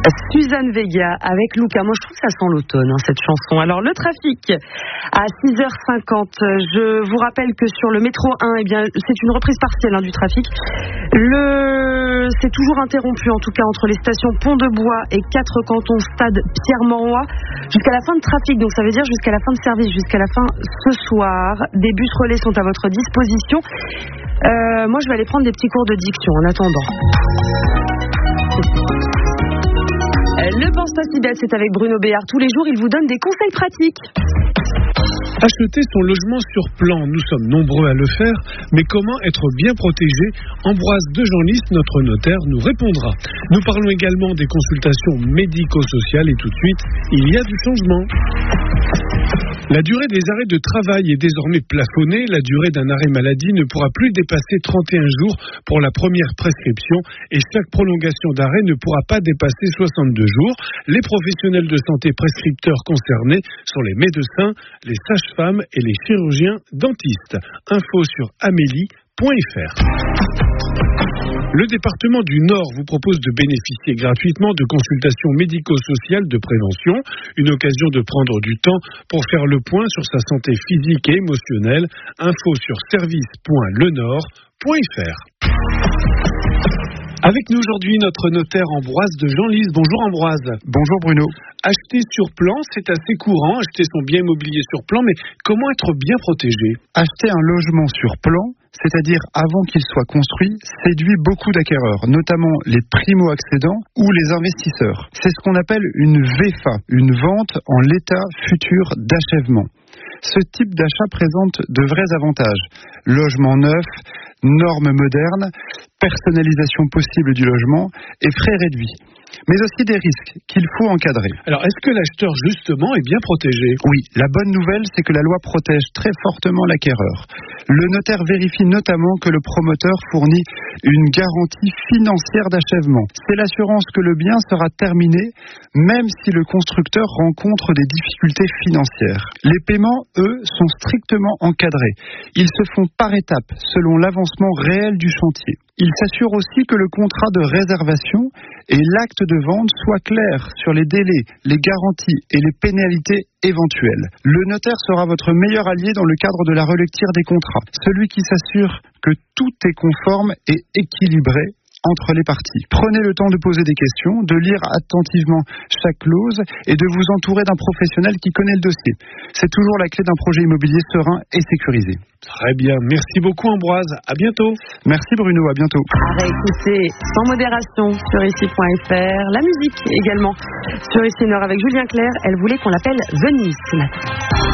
Suzanne Vega avec Luca. Moi, je trouve que ça sent l'automne, cette chanson. Alors, le trafic à 6h50. Je vous rappelle que sur le métro 1, c'est une reprise partielle du trafic. C'est toujours interrompu, en tout cas, entre les stations Pont-de-Bois et 4 cantons Stade Pierre-Mauroy jusqu'à la fin de trafic. Donc, ça veut dire jusqu'à la fin de service, jusqu'à la fin ce soir. Des bus relais sont à votre disposition. Moi, je vais aller prendre des petits cours de diction en attendant. Ne pense pas si bête, c'est avec Bruno Béard. Tous les jours, il vous donne des conseils pratiques. Acheter son logement sur plan, nous sommes nombreux à le faire, mais comment être bien protégé? Ambroise de Genlis, notre notaire, nous répondra. Nous parlons également des consultations médico-sociales et tout de suite, il y a du changement. La durée des arrêts de travail est désormais plafonnée. La durée d'un arrêt maladie ne pourra plus dépasser 31 jours pour la première prescription et chaque prolongation d'arrêt ne pourra pas dépasser 62 jours. Les professionnels de santé prescripteurs concernés sont les médecins, les sages-femmes et les chirurgiens dentistes. Info sur amélie.fr. Le département du Nord vous propose de bénéficier gratuitement de consultations médico-sociales de prévention, une occasion de prendre du temps pour faire le point sur sa santé physique et émotionnelle. Info sur service.lenord.fr. Avec nous aujourd'hui notre notaire Ambroise de Genlis. Bonjour Ambroise. Bonjour Bruno. Acheter sur plan, c'est assez courant, acheter son bien immobilier sur plan, mais comment être bien protégé? Acheter un logement sur plan, c'est-à-dire avant qu'il soit construit, séduit beaucoup d'acquéreurs, notamment les primo-accédants ou les investisseurs. C'est ce qu'on appelle une VFA, une vente en l'état futur d'achèvement. Ce type d'achat présente de vrais avantages. Logement neuf, normes modernes, personnalisation possible du logement et frais réduits. Mais aussi des risques qu'il faut encadrer. Alors, est-ce que l'acheteur, justement, est bien protégé? Oui, la bonne nouvelle, c'est que la loi protège très fortement l'acquéreur. Le notaire vérifie notamment que le promoteur fournit une garantie financière d'achèvement. C'est l'assurance que le bien sera terminé, même si le constructeur rencontre des difficultés financières. Les paiements, eux, sont strictement encadrés. Ils se font par étapes, selon l'avancement réel du chantier. Il s'assure aussi que le contrat de réservation et l'acte de vente soient clairs sur les délais, les garanties et les pénalités éventuelles. Le notaire sera votre meilleur allié dans le cadre de la relecture des contrats, celui qui s'assure que tout est conforme et équilibré entre les parties. Prenez le temps de poser des questions, de lire attentivement chaque clause et de vous entourer d'un professionnel qui connaît le dossier. C'est toujours la clé d'un projet immobilier serein et sécurisé. Très bien, merci beaucoup Ambroise, à bientôt. Merci Bruno, à bientôt. À réécouter sans modération sur ici.fr, la musique également sur ici Nord avec Julien Clerc. Elle voulait qu'on l'appelle Venise ce matin.